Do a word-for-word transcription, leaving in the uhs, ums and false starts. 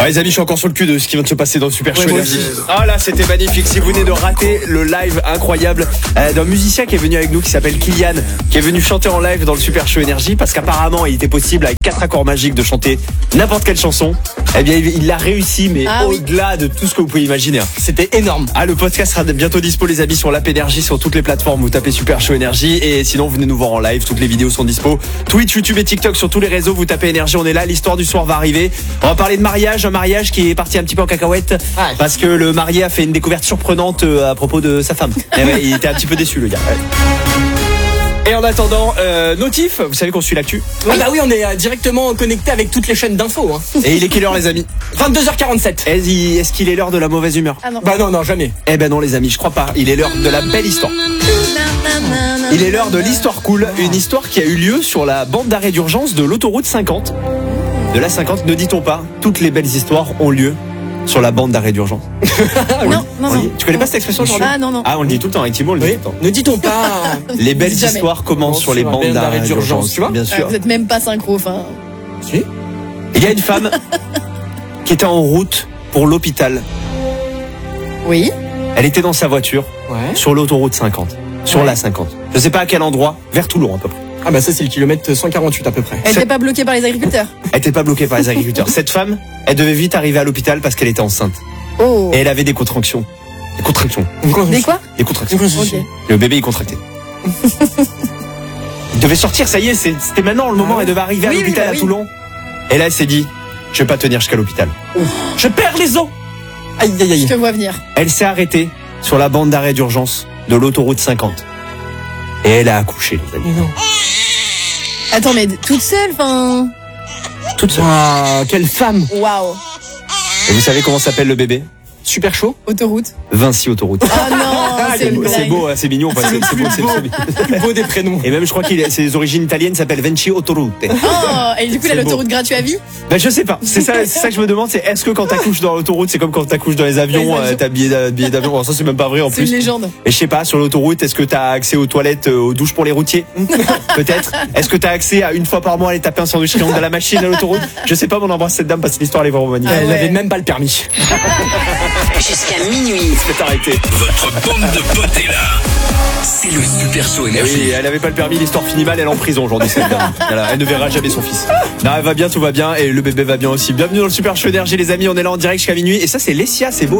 Ah, les amis, je suis encore sur le cul de ce qui vient de se passer dans le Super Show Énergie. Ah là, c'était magnifique. Si vous venez de rater le live incroyable euh, d'un musicien qui est venu avec nous, qui s'appelle Kylian, qui est venu chanter en live dans le Super Show Énergie, parce qu'apparemment, il était possible avec quatre accords magiques de chanter n'importe quelle chanson. Eh bien, il l'a réussi, mais ah, au-delà oui. de tout ce que vous pouvez imaginer. C'était énorme. Ah, le podcast sera bientôt dispo, les amis, sur l'app Énergie, sur toutes les plateformes. Vous tapez Super Show Énergie, et sinon, venez nous voir en live. Toutes les vidéos sont dispo. Twitch, YouTube et TikTok, sur tous les réseaux. Vous tapez Énergie, on est là. L'histoire du soir va arriver. On va parler de mariage, un mariage qui est parti un petit peu en cacahuète, ouais. parce que le marié a fait une découverte surprenante à propos de sa femme. Et ouais, il était un petit peu déçu, le gars. Ouais. Et en attendant, euh, Notif, vous savez qu'on suit l'actu. Oui. Ah bah oui, on est euh, directement connecté avec toutes les chaînes d'infos. Hein. Et il est quelle heure, les amis? vingt-deux heures quarante-sept. Est-ce qu'il est l'heure de la mauvaise humeur? Ah non. Bah non, non, jamais. Eh ben non, les amis, je crois pas. Il est l'heure de la belle histoire. Il est l'heure de l'histoire cool. Une histoire qui a eu lieu sur la bande d'arrêt d'urgence de l'autoroute cinquante. De la cinquante, ne dit-on pas, toutes les belles histoires ont lieu sur la bande d'arrêt d'urgence. Non, non, non. Tu connais pas cette expression, Jordan? Ah non, non. Ah, on le dit tout le temps, avec Thibault, on le dit oui. tout le temps. Ne dit-on pas les belles histoires commencent sur les bandes d'arrêt d'urgence, tu vois? Bien sûr. Vous êtes même pas synchro, enfin. Si. Il y a une femme qui était en route pour l'hôpital. Oui. Elle était dans sa voiture, ouais. sur l'autoroute cinquante. Sur ouais. la cinquante. Je sais pas à quel endroit, vers Toulon à peu près. Ah bah ça c'est le kilomètre cent quarante-huit à peu près. Elle n'était pas bloquée par les agriculteurs. Elle n'était pas bloquée par les agriculteurs. Cette femme, elle devait vite arriver à l'hôpital parce qu'elle était enceinte. Oh. Et elle avait des contractions. Des contractions. Des quoi? Des contractions. Okay. Le bébé il contractait. Il devait sortir, ça y est, c'était maintenant le moment, elle devait arriver oui, à l'hôpital oui, bah à oui. Toulon. Et là elle s'est dit, je vais pas tenir jusqu'à l'hôpital. Oh. Je perds les os. Aïe aïe aïe. Je te vois venir. Elle s'est arrêtée sur la bande d'arrêt d'urgence de l'autoroute cinquante. Et elle a accouché, les amis. Non. Attends, mais toute seule, enfin. Toute seule. Ah, quelle femme. Waouh. Et vous savez comment s'appelle le bébé? Super chaud. Autoroute. Vinci Autoroute. Ah non, c'est une blague. C'est beau, c'est mignon. Enfin, c'est, c'est, c'est, beau. C'est le plus beau des prénoms. Et même, je crois qu'il a ses origines italiennes, s'appelle Vinci Autoroute. Oh, et du coup, il a l'autoroute gratuite à vie? Ben, je sais pas. C'est ça, c'est ça que je me demande, c'est est-ce que quand t'accouches dans l'autoroute, c'est comme quand t'accouches dans les avions, euh, t'as billet, billet d'avion. Alors ça, c'est même pas vrai en c'est plus. C'est une légende. Et je sais pas, sur l'autoroute, est-ce que t'as accès aux toilettes, aux douches pour les routiers? Peut-être. Est-ce que t'as accès à une fois par mois aller taper un sandwich triangle à la machine à l'autoroute? Je sais pas, mais on embrasse cette dame parce que l'histoire elle est vraiment magnifique. Elle avait même pas le permis. Jusqu'à minuit. C'est arrêté. Votre bande de potes est là. C'est le Super Show Énergie. Oui, elle avait pas le permis, l'histoire finit mal, elle est en prison aujourd'hui cette dame. Elle ne verra jamais son fils. Non, elle va bien, tout va bien et le bébé va bien aussi. Bienvenue dans le Super Show Énergie les amis, on est là en direct jusqu'à minuit et ça c'est Lessia, c'est beau.